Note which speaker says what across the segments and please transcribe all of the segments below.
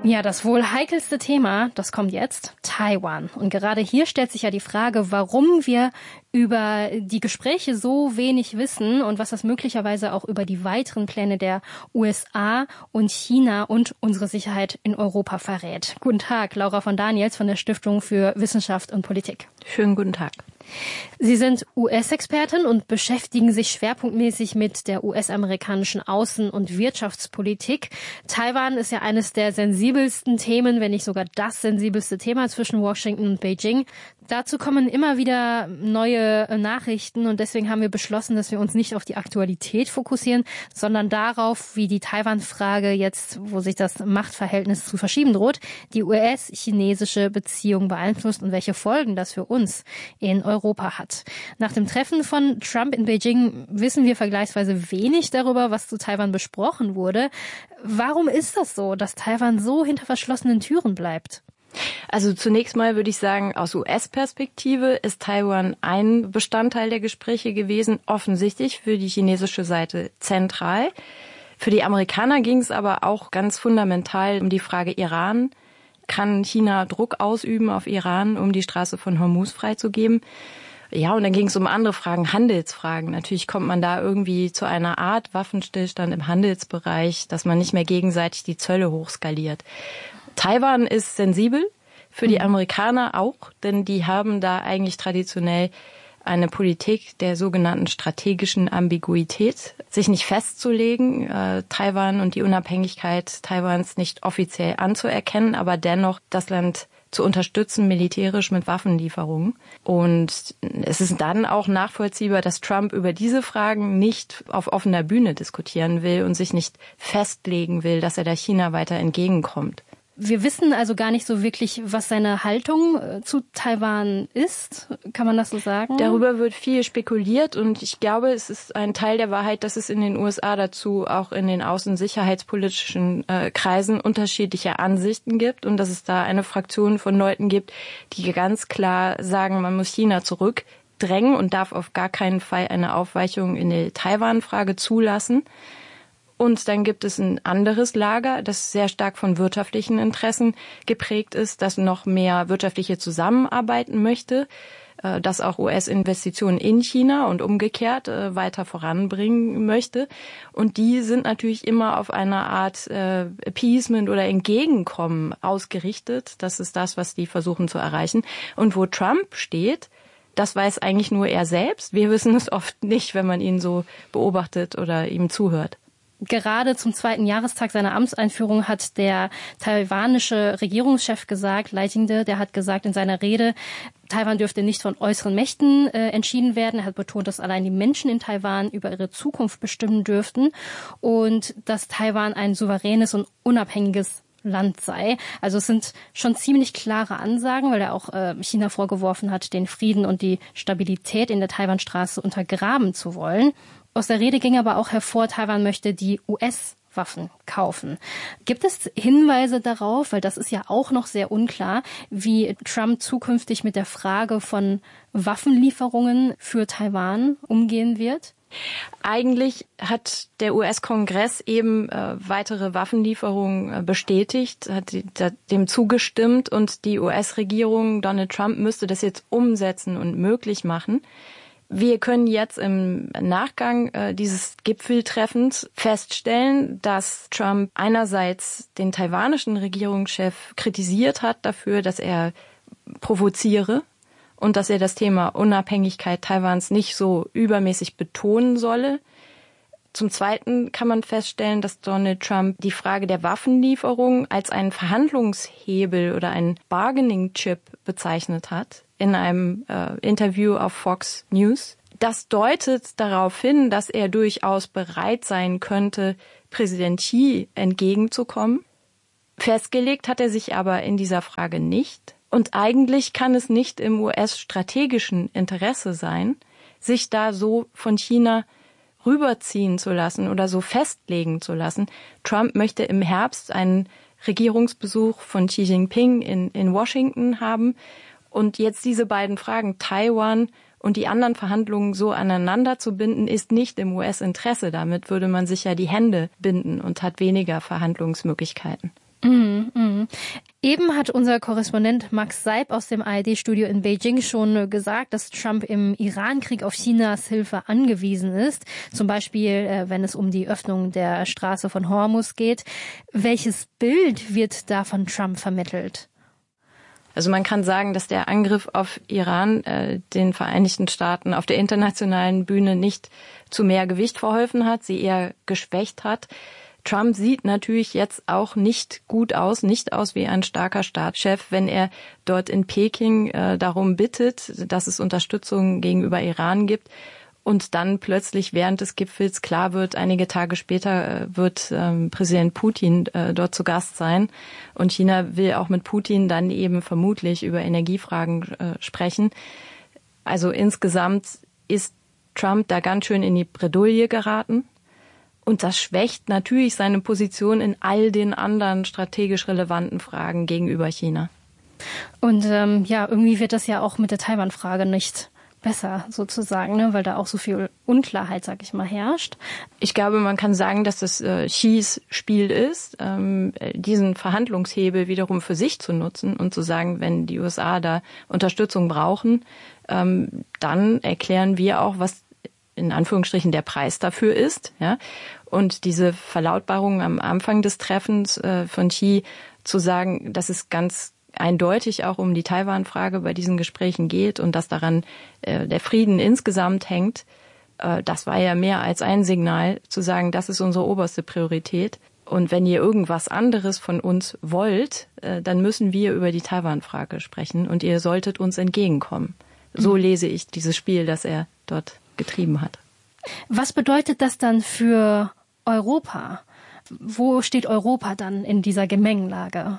Speaker 1: Ja, das wohl heikelste Thema, das kommt jetzt, Taiwan. Und gerade hier stellt sich ja die Frage, warum wir über die Gespräche so wenig wissen und was das möglicherweise auch über die weiteren Pläne der USA und China und unsere Sicherheit in Europa verrät. Guten Tag, Laura von Daniels von der Stiftung für Wissenschaft und Politik.
Speaker 2: Schönen guten Tag.
Speaker 1: Sie sind US-Expertin und beschäftigen sich schwerpunktmäßig mit der US-amerikanischen Außen- und Wirtschaftspolitik. Taiwan ist ja eines der sensibelsten Themen, wenn nicht sogar das sensibelste Thema zwischen Washington und Beijing. Dazu kommen immer wieder neue Nachrichten und deswegen haben wir beschlossen, dass wir uns nicht auf die Aktualität fokussieren, sondern darauf, wie die Taiwan-Frage jetzt, wo sich das Machtverhältnis zu verschieben droht, die US-chinesische Beziehung beeinflusst und welche Folgen das für uns in Europa hat. Nach dem Treffen von Trump in Beijing wissen wir vergleichsweise wenig darüber, was zu Taiwan besprochen wurde. Warum ist das so, dass Taiwan so hinter verschlossenen Türen bleibt?
Speaker 2: Also zunächst mal würde ich sagen, aus US-Perspektive ist Taiwan ein Bestandteil der Gespräche gewesen, offensichtlich für die chinesische Seite zentral. Für die Amerikaner ging es aber auch ganz fundamental um die Frage Iran. Kann China Druck ausüben auf Iran, um die Straße von Hormuz freizugeben? Ja, und dann ging es um andere Fragen, Handelsfragen. Natürlich kommt man da irgendwie zu einer Art Waffenstillstand im Handelsbereich, dass man nicht mehr gegenseitig die Zölle hochskaliert. Taiwan ist sensibel, für die Amerikaner auch, denn die haben da eigentlich traditionell eine Politik der sogenannten strategischen Ambiguität, sich nicht festzulegen, Taiwan und die Unabhängigkeit Taiwans nicht offiziell anzuerkennen, aber dennoch das Land zu unterstützen, militärisch mit Waffenlieferungen. Und es ist dann auch nachvollziehbar, dass Trump über diese Fragen nicht auf offener Bühne diskutieren will und sich nicht festlegen will, dass er da China weiter entgegenkommt.
Speaker 1: Wir wissen also gar nicht so wirklich, was seine Haltung zu Taiwan ist. Kann man das so sagen?
Speaker 2: Darüber wird viel spekuliert und ich glaube, es ist ein Teil der Wahrheit, dass es in den USA dazu auch in den außen-sicherheitspolitischen Kreisen unterschiedliche Ansichten gibt und dass es da eine Fraktion von Leuten gibt, die ganz klar sagen, man muss China zurückdrängen und darf auf gar keinen Fall eine Aufweichung in der Taiwan-Frage zulassen. Und dann gibt es ein anderes Lager, das sehr stark von wirtschaftlichen Interessen geprägt ist, das noch mehr wirtschaftliche Zusammenarbeiten möchte, das auch US-Investitionen in China und umgekehrt weiter voranbringen möchte. Und die sind natürlich immer auf eine Art Appeasement oder Entgegenkommen ausgerichtet. Das ist das, was die versuchen zu erreichen. Und wo Trump steht, das weiß eigentlich nur er selbst. Wir wissen es oft nicht, wenn man ihn so beobachtet oder ihm zuhört.
Speaker 1: Gerade zum 2. Jahrestag seiner Amtseinführung hat der taiwanische Regierungschef gesagt, Lai Ching-te, der hat gesagt in seiner Rede, Taiwan dürfte nicht von äußeren Mächten entschieden werden. Er hat betont, dass allein die Menschen in Taiwan über ihre Zukunft bestimmen dürften und dass Taiwan ein souveränes und unabhängiges Land sei. Also es sind schon ziemlich klare Ansagen, weil er auch China vorgeworfen hat, den Frieden und die Stabilität in der Taiwanstraße untergraben zu wollen. Aus der Rede ging aber auch hervor, Taiwan möchte die US-Waffen kaufen. Gibt es Hinweise darauf, weil das ist ja auch noch sehr unklar, wie Trump zukünftig mit der Frage von Waffenlieferungen für Taiwan umgehen wird?
Speaker 2: Eigentlich hat der US-Kongress eben weitere Waffenlieferungen bestätigt, hat dem zugestimmt und die US-Regierung, Donald Trump, müsste das jetzt umsetzen und möglich machen. Wir können jetzt im Nachgang dieses Gipfeltreffens feststellen, dass Trump einerseits den taiwanischen Regierungschef kritisiert hat dafür, dass er provoziere und dass er das Thema Unabhängigkeit Taiwans nicht so übermäßig betonen solle. Zum Zweiten kann man feststellen, dass Donald Trump die Frage der Waffenlieferung als einen Verhandlungshebel oder einen Bargaining-Chip bezeichnet hat in einem Interview auf Fox News. Das deutet darauf hin, dass er durchaus bereit sein könnte, Präsident Xi entgegenzukommen. Festgelegt hat er sich aber in dieser Frage nicht. Und eigentlich kann es nicht im US-strategischen Interesse sein, sich da so von China rüberziehen zu lassen oder so festlegen zu lassen. Trump möchte im Herbst einen Regierungsbesuch von Xi Jinping in Washington haben. Und jetzt diese beiden Fragen, Taiwan und die anderen Verhandlungen so aneinander zu binden, ist nicht im US-Interesse. Damit würde man sich ja die Hände binden und hat weniger Verhandlungsmöglichkeiten.
Speaker 1: Eben hat unser Korrespondent Max Seib aus dem ARD-Studio in Beijing schon gesagt, dass Trump im Iran-Krieg auf Chinas Hilfe angewiesen ist. Zum Beispiel, wenn es um die Öffnung der Straße von Hormuz geht. Welches Bild wird da von Trump vermittelt?
Speaker 2: Also man kann sagen, dass der Angriff auf Iran den Vereinigten Staaten auf der internationalen Bühne nicht zu mehr Gewicht verholfen hat, sie eher geschwächt hat. Trump sieht natürlich jetzt auch nicht gut aus, nicht aus wie ein starker Staatschef, wenn er dort in Peking darum bittet, dass es Unterstützung gegenüber Iran gibt. Und dann plötzlich während des Gipfels klar wird, einige Tage später wird Präsident Putin dort zu Gast sein. Und China will auch mit Putin dann eben vermutlich über Energiefragen sprechen. Also insgesamt ist Trump da ganz schön in die Bredouille geraten. Und das schwächt natürlich seine Position in all den anderen strategisch relevanten Fragen gegenüber China.
Speaker 1: Und irgendwie wird das ja auch mit der Taiwan-Frage nicht besser sozusagen, ne? Weil da auch so viel Unklarheit, sag ich mal, herrscht.
Speaker 2: Ich glaube, man kann sagen, dass das Xis Spiel ist, diesen Verhandlungshebel wiederum für sich zu nutzen und zu sagen, wenn die USA da Unterstützung brauchen, dann erklären wir auch, was in Anführungsstrichen der Preis dafür ist. Ja? Und diese Verlautbarung am Anfang des Treffens von Xi zu sagen, dass es ganz eindeutig auch um die Taiwan-Frage bei diesen Gesprächen geht und dass daran der Frieden insgesamt hängt, das war ja mehr als ein Signal, zu sagen, das ist unsere oberste Priorität. Und wenn ihr irgendwas anderes von uns wollt, dann müssen wir über die Taiwan-Frage sprechen und ihr solltet uns entgegenkommen. So lese ich dieses Spiel, das er dort getrieben hat.
Speaker 1: Was bedeutet das dann für Europa? Wo steht Europa dann in dieser Gemengelage?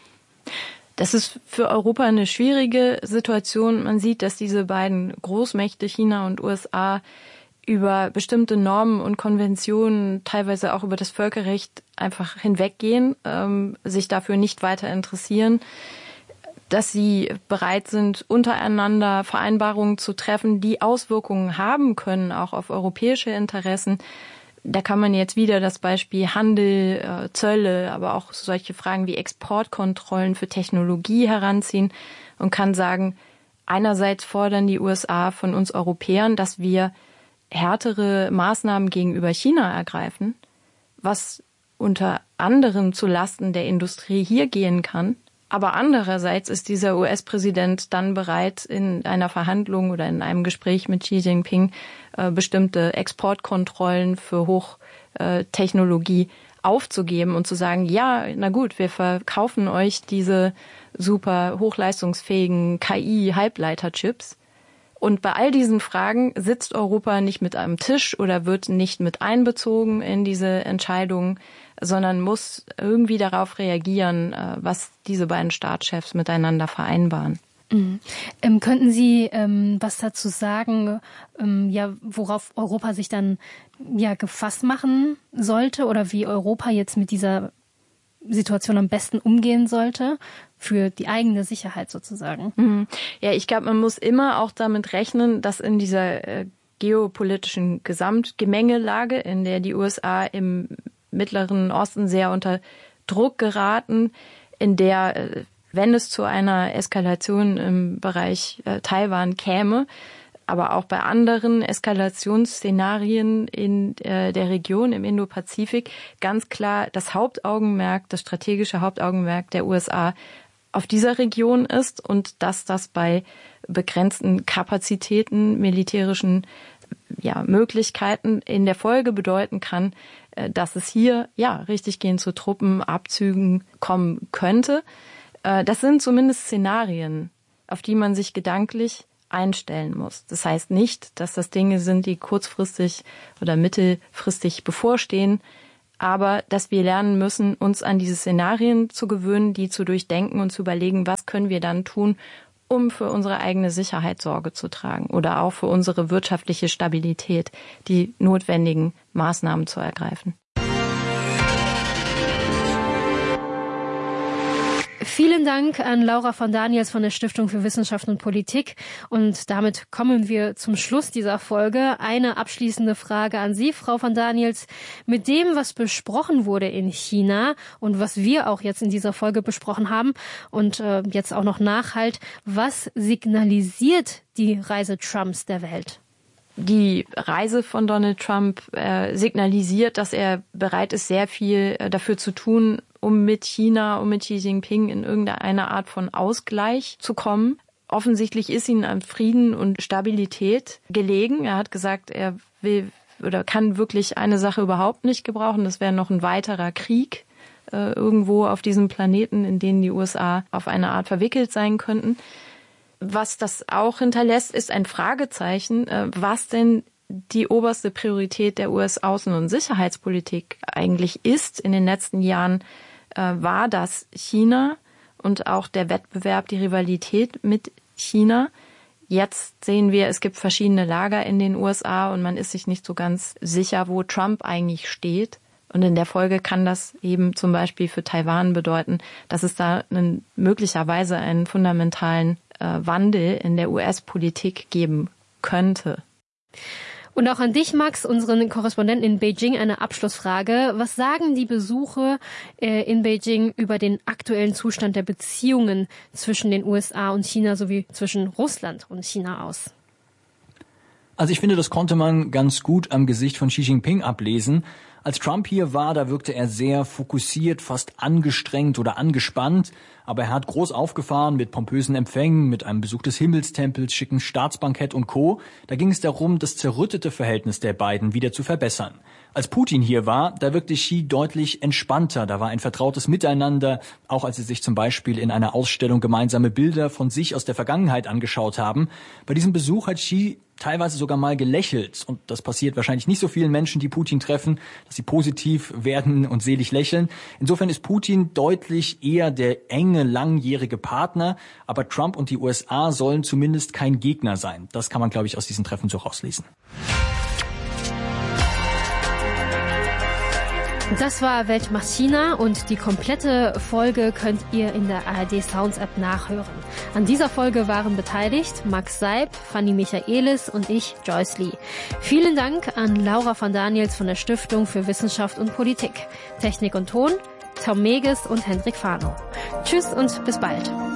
Speaker 2: Das ist für Europa eine schwierige Situation. Man sieht, dass diese beiden Großmächte, China und USA, über bestimmte Normen und Konventionen, teilweise auch über das Völkerrecht, einfach hinweggehen, sich dafür nicht weiter interessieren, dass sie bereit sind, untereinander Vereinbarungen zu treffen, die Auswirkungen haben können, auch auf europäische Interessen. Da kann man jetzt wieder das Beispiel Handel, Zölle, aber auch solche Fragen wie Exportkontrollen für Technologie heranziehen und kann sagen, einerseits fordern die USA von uns Europäern, dass wir härtere Maßnahmen gegenüber China ergreifen, was unter anderem zu Lasten der Industrie hier gehen kann. Aber andererseits ist dieser US-Präsident dann bereit, in einer Verhandlung oder in einem Gespräch mit Xi Jinping bestimmte Exportkontrollen für Hochtechnologie aufzugeben und zu sagen, ja, na gut, wir verkaufen euch diese super hochleistungsfähigen KI-Halbleiterchips. Und bei all diesen Fragen sitzt Europa nicht mit am Tisch oder wird nicht mit einbezogen in diese Entscheidungen, sondern muss irgendwie darauf reagieren, was diese beiden Staatschefs miteinander vereinbaren.
Speaker 1: Könnten Sie was dazu sagen, worauf Europa sich dann gefasst machen sollte oder wie Europa jetzt mit dieser Situation am besten umgehen sollte für die eigene Sicherheit sozusagen?
Speaker 2: Ja, ich glaube, man muss immer auch damit rechnen, dass in dieser geopolitischen Gesamtgemengelage, in der die USA im Mittleren Osten sehr unter Druck geraten, in der, wenn es zu einer Eskalation im Bereich Taiwan käme, aber auch bei anderen Eskalationsszenarien in der Region im Indopazifik ganz klar das strategische Hauptaugenmerk der USA auf dieser Region ist und dass das bei begrenzten Kapazitäten, militärischen Möglichkeiten in der Folge bedeuten kann, dass es hier richtiggehend zu Truppenabzügen kommen könnte. Das sind zumindest Szenarien, auf die man sich gedanklich einstellen muss. Das heißt nicht, dass das Dinge sind, die kurzfristig oder mittelfristig bevorstehen, aber dass wir lernen müssen, uns an diese Szenarien zu gewöhnen, die zu durchdenken und zu überlegen, was können wir dann tun, um für unsere eigene Sicherheit Sorge zu tragen oder auch für unsere wirtschaftliche Stabilität die notwendigen Maßnahmen zu ergreifen.
Speaker 1: Vielen Dank an Laura von Daniels von der Stiftung für Wissenschaft und Politik. Und damit kommen wir zum Schluss dieser Folge. Eine abschließende Frage an Sie, Frau von Daniels. Mit dem, was besprochen wurde in China und was wir auch jetzt in dieser Folge besprochen haben und jetzt auch noch nachhalt, was signalisiert die Reise Trumps der Welt?
Speaker 2: Die Reise von Donald Trump signalisiert, dass er bereit ist, sehr viel dafür zu tun, um mit China, um mit Xi Jinping in irgendeiner Art von Ausgleich zu kommen. Offensichtlich ist ihm an Frieden und Stabilität gelegen. Er hat gesagt, er will oder kann wirklich eine Sache überhaupt nicht gebrauchen. Das wäre noch ein weiterer Krieg irgendwo auf diesem Planeten, in den die USA auf eine Art verwickelt sein könnten. Was das auch hinterlässt, ist ein Fragezeichen, was denn die oberste Priorität der US-Außen- und Sicherheitspolitik eigentlich ist. In den letzten Jahren war das China und auch der Wettbewerb, die Rivalität mit China. Jetzt sehen wir, es gibt verschiedene Lager in den USA und man ist sich nicht so ganz sicher, wo Trump eigentlich steht. Und in der Folge kann das eben zum Beispiel für Taiwan bedeuten, dass es da möglicherweise einen fundamentalen Wandel in der US-Politik geben könnte.
Speaker 1: Und auch an dich, Max, unseren Korrespondenten in Beijing, eine Abschlussfrage. Was sagen die Besuche in Beijing über den aktuellen Zustand der Beziehungen zwischen den USA und China sowie zwischen Russland und China aus?
Speaker 3: Also ich finde, das konnte man ganz gut am Gesicht von Xi Jinping ablesen. Als Trump hier war, da wirkte er sehr fokussiert, fast angestrengt oder angespannt. Aber er hat groß aufgefahren mit pompösen Empfängen, mit einem Besuch des Himmelstempels, schicken Staatsbankett und Co. Da ging es darum, das zerrüttete Verhältnis der beiden wieder zu verbessern. Als Putin hier war, da wirkte Xi deutlich entspannter. Da war ein vertrautes Miteinander, auch als sie sich zum Beispiel in einer Ausstellung gemeinsame Bilder von sich aus der Vergangenheit angeschaut haben. Bei diesem Besuch hat Xi teilweise sogar mal gelächelt. Und das passiert wahrscheinlich nicht so vielen Menschen, die Putin treffen, dass sie positiv werden und selig lächeln. Insofern ist Putin deutlich eher der enge, langjährige Partner. Aber Trump und die USA sollen zumindest kein Gegner sein. Das kann man, glaube ich, aus diesen Treffen so rauslesen.
Speaker 1: Das war Welt macht China und die komplette Folge könnt ihr in der ARD Sounds App nachhören. An dieser Folge waren beteiligt Max Seib, Fanny Michaelis und ich, Joyce Lee. Vielen Dank an Laura von Daniels von der Stiftung für Wissenschaft und Politik. Technik und Ton, Tom Meges und Hendrik Fano. Tschüss und bis bald.